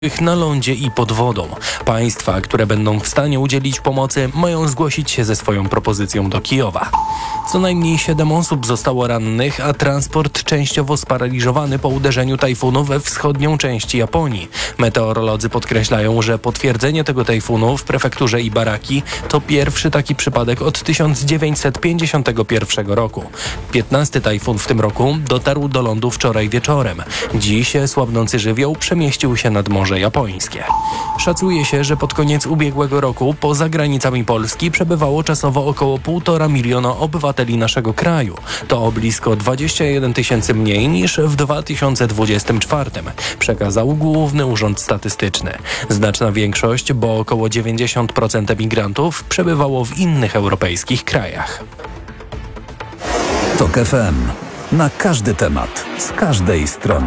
na lądzie i pod wodą. Państwa, które będą w stanie udzielić pomocy, mają zgłosić się ze swoją propozycją do Kijowa. Co najmniej 7 osób zostało rannych, a transport częściowo sparaliżowany po uderzeniu tajfunu we wschodnią część Japonii. Meteorolodzy podkreślają, że potwierdzenie tego tajfunu w prefekturze Ibaraki to pierwszy taki przypadek od 1951 roku. 15. tajfun w tym roku dotarł do lądu wczoraj wieczorem. Dziś słabnący żywioł przemieścił się nad Morze Japońskie. Szacuje się, że pod koniec ubiegłego roku poza granicami Polski przebywało czasowo około 1,5 miliona obywateli naszego kraju. To o blisko 21 tysięcy mniej niż w 2024, przekazał Główny Urząd Statystyczny. Znaczna większość, bo około 90% emigrantów przebywało w innych europejskich krajach. TOK FM. Na każdy temat, z każdej strony.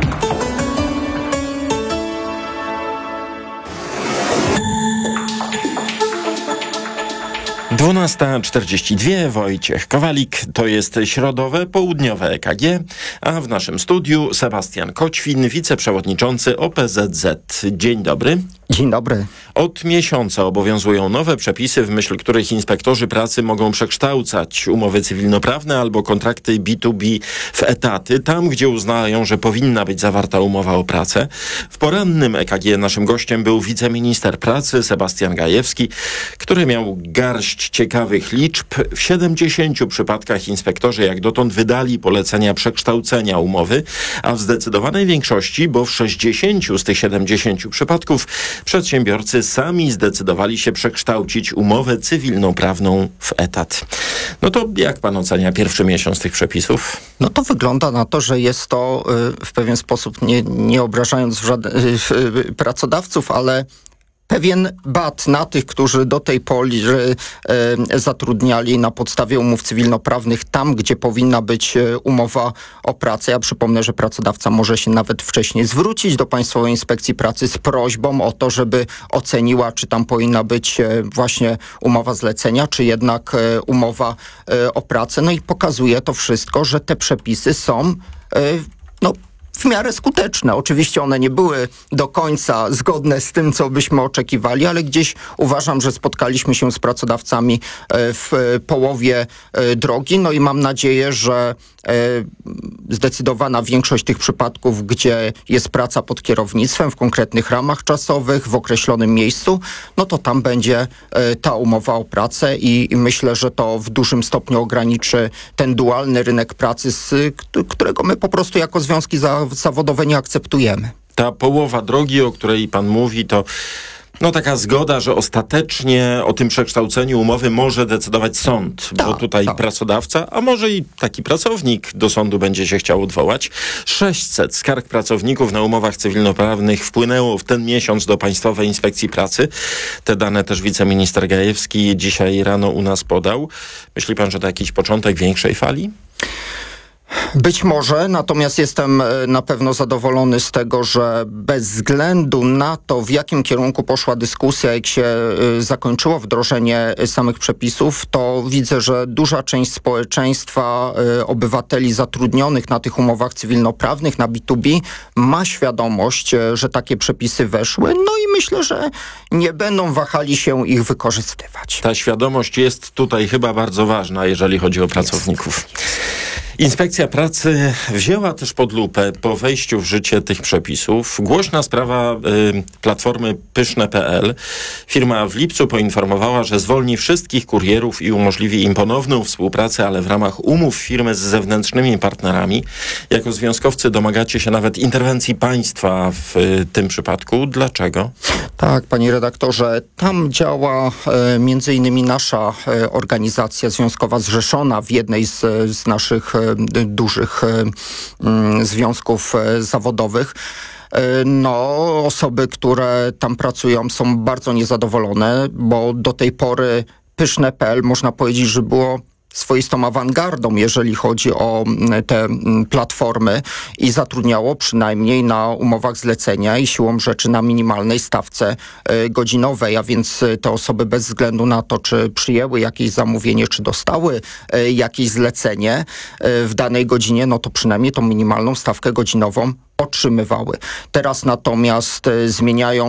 Dwunasta 42, Wojciech Kowalik, to jest środowe, południowe EKG, a w naszym studiu Sebastian Koćwin, wiceprzewodniczący OPZZ. Dzień dobry. Dzień dobry. Od miesiąca obowiązują nowe przepisy, w myśl których inspektorzy pracy mogą przekształcać umowy cywilnoprawne albo kontrakty B2B w etaty, tam gdzie uznają, że powinna być zawarta umowa o pracę. W porannym EKG naszym gościem był wiceminister pracy Sebastian Gajewski, który miał garść ciekawych liczb. W 70 przypadkach inspektorzy jak dotąd wydali polecenia przekształcenia umowy, a w zdecydowanej większości, bo w 60 z tych 70 przypadków przedsiębiorcy sami zdecydowali się przekształcić umowę cywilnoprawną w etat. No to jak pan ocenia pierwszy miesiąc tych przepisów? No to wygląda na to, że jest to w pewien sposób, nie obrażając pracodawców, ale pewien bat na tych, którzy do tej pory zatrudniali na podstawie umów cywilnoprawnych tam, gdzie powinna być umowa o pracę. Ja przypomnę, że pracodawca może się nawet wcześniej zwrócić do Państwowej Inspekcji Pracy z prośbą o to, żeby oceniła, czy tam powinna być właśnie umowa zlecenia, czy jednak umowa o pracę. No i pokazuje to wszystko, że te przepisy są w miarę skuteczne. Oczywiście one nie były do końca zgodne z tym, co byśmy oczekiwali, ale gdzieś uważam, że spotkaliśmy się z pracodawcami w połowie drogi. No i mam nadzieję, że zdecydowana większość tych przypadków, gdzie jest praca pod kierownictwem, w konkretnych ramach czasowych, w określonym miejscu, no to tam będzie ta umowa o pracę i myślę, że to w dużym stopniu ograniczy ten dualny rynek pracy, którego my po prostu jako związki zawodowe nie akceptujemy. Ta połowa drogi, o której pan mówi, to taka zgoda, że ostatecznie o tym przekształceniu umowy może decydować sąd, bo tutaj pracodawca, a może i taki pracownik do sądu będzie się chciał odwołać. 600 skarg pracowników na umowach cywilnoprawnych wpłynęło w ten miesiąc do Państwowej Inspekcji Pracy. Te dane też wiceminister Gajewski dzisiaj rano u nas podał. Myśli pan, że to jakiś początek większej fali? Być może, natomiast jestem na pewno zadowolony z tego, że bez względu na to, w jakim kierunku poszła dyskusja, jak się zakończyło wdrożenie samych przepisów, to widzę, że duża część społeczeństwa, obywateli zatrudnionych na tych umowach cywilnoprawnych, na B2B, ma świadomość, że takie przepisy weszły, no i myślę, że nie będą wahali się ich wykorzystywać. Ta świadomość jest tutaj chyba bardzo ważna, jeżeli chodzi o pracowników. Inspekcja Pracy wzięła też pod lupę po wejściu w życie tych przepisów głośna sprawa platformy pyszne.pl. Firma w lipcu poinformowała, że zwolni wszystkich kurierów i umożliwi im ponowną współpracę, ale w ramach umów firmy z zewnętrznymi partnerami. Jako związkowcy domagacie się nawet interwencji państwa w tym przypadku. Dlaczego? Tak, panie redaktorze, tam działa między innymi nasza organizacja związkowa zrzeszona w jednej z naszych dużych związków zawodowych. Osoby, które tam pracują, są bardzo niezadowolone, bo do tej pory pyszne.pl można powiedzieć, że było swoistą awangardą, jeżeli chodzi o te platformy i zatrudniało przynajmniej na umowach zlecenia i siłą rzeczy na minimalnej stawce godzinowej, a więc te osoby bez względu na to, czy przyjęły jakieś zamówienie, czy dostały jakieś zlecenie w danej godzinie, no to przynajmniej tą minimalną stawkę godzinową otrzymywały. Teraz natomiast zmieniają